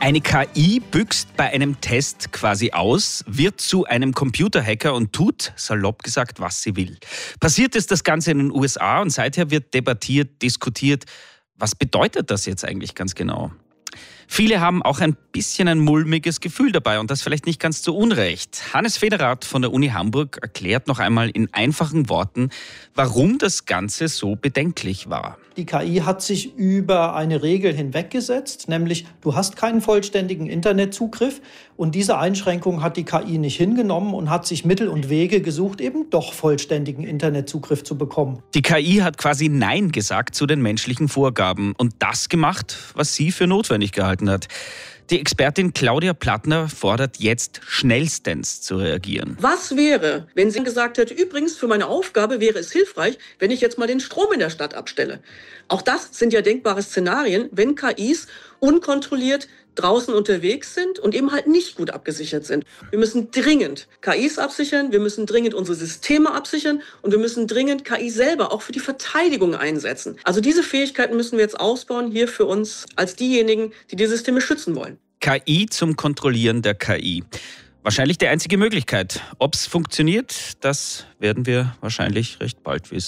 Eine KI büxt bei einem Test quasi aus, wird zu einem Computerhacker und tut, salopp gesagt, was sie will. Passiert ist das Ganze in den USA und seither wird debattiert, diskutiert. Was bedeutet das jetzt eigentlich ganz genau? Viele haben auch ein bisschen ein mulmiges Gefühl dabei und das vielleicht nicht ganz zu Unrecht. Hannes Federath von der Uni Hamburg erklärt noch einmal in einfachen Worten, warum das Ganze so bedenklich war. Die KI hat sich über eine Regel hinweggesetzt, nämlich du hast keinen vollständigen Internetzugriff und diese Einschränkung hat die KI nicht hingenommen und hat sich Mittel und Wege gesucht, eben doch vollständigen Internetzugriff zu bekommen. Die KI hat quasi Nein gesagt zu den menschlichen Vorgaben und das gemacht, was sie für notwendig gehalten hat. Die Expertin Claudia Plattner fordert jetzt schnellstens zu reagieren. Was wäre, wenn sie gesagt hätte, übrigens für meine Aufgabe wäre es hilfreich, wenn ich jetzt mal den Strom in der Stadt abstelle. Auch das sind ja denkbare Szenarien, wenn KIs unkontrolliert draußen unterwegs sind und eben halt nicht gut abgesichert sind. Wir müssen dringend KIs absichern, wir müssen dringend unsere Systeme absichern und wir müssen dringend KI selber auch für die Verteidigung einsetzen. Also diese Fähigkeiten müssen wir jetzt ausbauen, hier für uns als diejenigen, die die Systeme schützen wollen. KI zum Kontrollieren der KI. Wahrscheinlich die einzige Möglichkeit. Ob es funktioniert, das werden wir wahrscheinlich recht bald wissen.